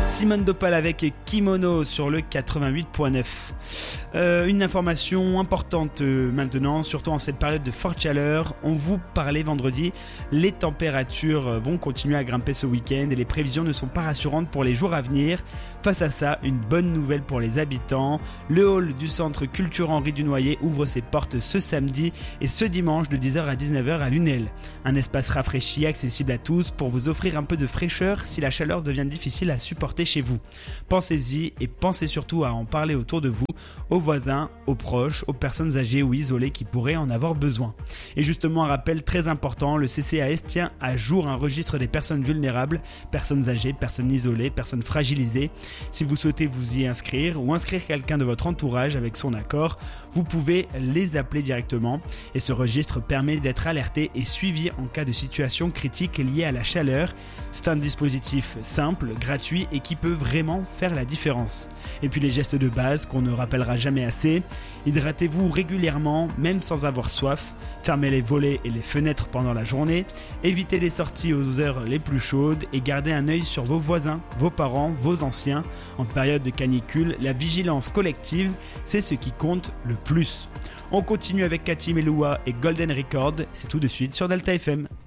Simone Dopal avec Kimono sur le 88.9. Une information importante maintenant, surtout en cette période de forte chaleur. On vous parlait vendredi, les températures vont continuer à grimper ce week-end et les prévisions ne sont pas rassurantes pour les jours à venir. Face à ça, une bonne nouvelle pour les habitants. Le hall du centre culture Henri Dunoyer ouvre ses portes ce samedi et ce dimanche de 10h à 19h à Lunel. Un espace rafraîchi, accessible à tous pour vous offrir un peu de fraîcheur si la chaleur devient difficile à supporter chez vous. Pensez-y et pensez surtout à en parler autour de vous, aux voisins, aux proches, aux personnes âgées ou isolées qui pourraient en avoir besoin. Et justement, un rappel très important, le CCAS tient à jour un registre des personnes vulnérables, personnes âgées, personnes isolées, personnes fragilisées. Si vous souhaitez vous y inscrire ou inscrire quelqu'un de votre entourage avec son accord, vous pouvez les appeler directement et ce registre permet d'être alerté et suivi en cas de situation critique liée à la chaleur. C'est un dispositif simple, gratuit et qui peut vraiment faire la différence. Et puis les gestes de base qu'on ne rappellera jamais assez. Hydratez-vous régulièrement, même sans avoir soif. Fermez les volets et les fenêtres pendant la journée. Évitez les sorties aux heures les plus chaudes et gardez un œil sur vos voisins, vos parents, vos anciens. En période de canicule, la vigilance collective, c'est ce qui compte le plus. On continue avec Cathy Melua et Golden Record. C'est tout de suite sur Delta FM.